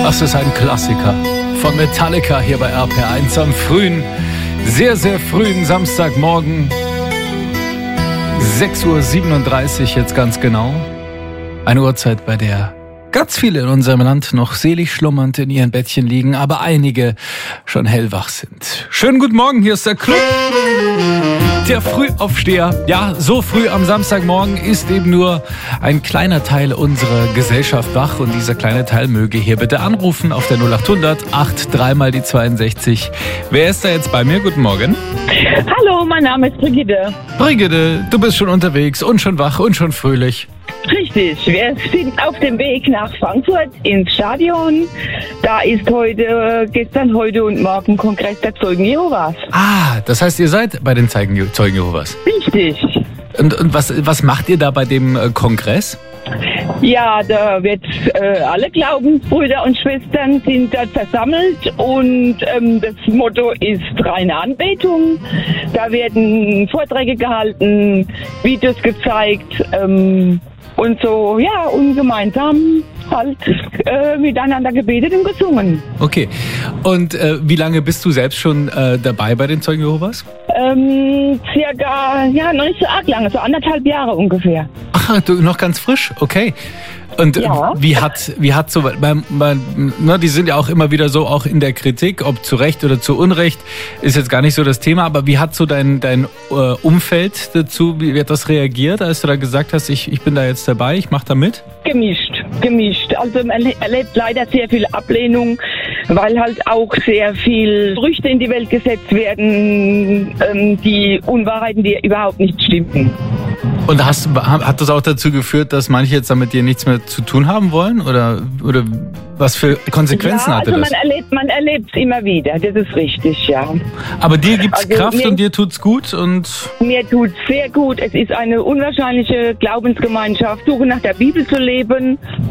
Das ist ein Klassiker von Metallica hier bei RPR1 am frühen, sehr, sehr frühen Samstagmorgen. 6:37 Uhr jetzt ganz genau. Eine Uhrzeit, bei der ganz viele in unserem Land noch selig schlummernd in ihren Bettchen liegen, aber einige schon hellwach sind. Schönen guten Morgen, hier ist der Club. Der Frühaufsteher. Ja, so früh am Samstagmorgen ist eben nur ein kleiner Teil unserer Gesellschaft wach. Und dieser kleine Teil möge hier bitte anrufen auf der 0800 83 mal die 62. Wer ist da jetzt bei mir? Guten Morgen. Hallo, mein Name ist Brigitte. Brigitte, du bist schon unterwegs und schon wach und schon fröhlich. Richtig, wir sind auf dem Weg nach Frankfurt ins Stadion. Da ist gestern, heute und morgen Kongress der Zeugen Jehovas. Ah, das heißt, ihr seid bei den Zeugen Jehovas. Richtig. Und was macht ihr da bei dem Kongress? Ja, da wird alle Glaubensbrüder und Schwestern sind dort versammelt und das Motto ist reine Anbetung. Da werden Vorträge gehalten, Videos gezeigt und so, ja, und gemeinsam halt miteinander gebetet und gesungen. Okay. Und wie lange bist du selbst schon dabei bei den Zeugen Jehovas? Circa, noch nicht so arg lange, so 1,5 Jahre ungefähr. Ach, du noch ganz frisch? Okay. Und ja. wie hat so, die sind ja auch immer wieder so auch in der Kritik, ob zu Recht oder zu Unrecht, ist jetzt gar nicht so das Thema, aber wie hat so dein Umfeld dazu, wie hat das reagiert, als du da gesagt hast, ich bin da jetzt dabei, ich mache da mit? Gemischt. Also man erlebt leider sehr viel Ablehnung, weil halt auch sehr viel Gerüchte in die Welt gesetzt werden, die Unwahrheiten, die überhaupt nicht stimmen. Und hat das auch dazu geführt, dass manche jetzt damit dir nichts mehr zu tun haben wollen? Oder was für Konsequenzen hatte das? Man erlebt es immer wieder, das ist richtig, ja. Aber dir gibt's Kraft und dir tut's gut? Und mir tut's sehr gut. Es ist eine unwahrscheinliche Glaubensgemeinschaft, Suche nach der Bibel zu leben